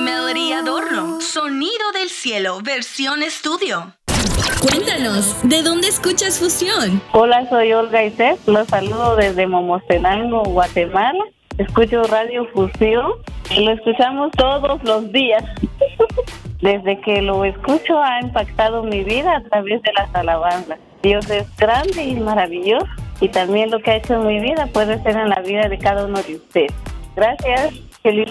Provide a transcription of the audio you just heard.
Melody Adorno, Sonido del Cielo, versión estudio. Cuéntanos, ¿de dónde escuchas Fusión? Hola, soy Olga Isés, los saludo desde Momostenango, Guatemala. Escucho Radio Fusión y lo escuchamos todos los días. Desde que lo escucho ha impactado mi vida a través de las alabanzas. Dios es grande y maravilloso y también lo que ha hecho en mi vida puede ser en la vida de cada uno de ustedes. Gracias. Feliz